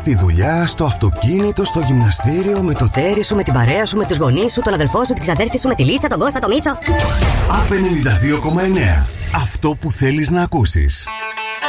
στη δουλειά, στο αυτοκίνητο, στο γυμναστήριο, με το τέρι σου, με την παρέα σου, με τους γονείς σου, τον αδελφό σου, την ξαδέρφη σου, με τη Λίτσα, τον Κώστα, τον Μίτσο. ΑΠ 92,9. Αυτό που θέλεις να ακούσεις.